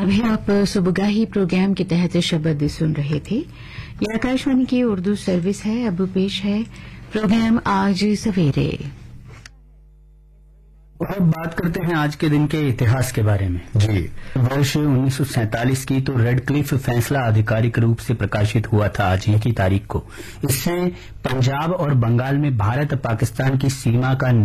अभी आप सुबगाही प्रोग्राम के तहत शब्द सुन रहे थे। ये आकाशवाणी की उर्दू सर्विस है। अब पेश है प्रोग्राम आज सवेरे। और अब बात करते हैं आज के दिन के इतिहास के बारे में। जी, वर्ष 1947 की तो रेड क्लिफ फैसला आधिकारिक रूप से प्रकाशित हुआ था आज ही की तारीख को। इससे पंजाब और बंगाल में भारत पाकिस्तान की सीमा का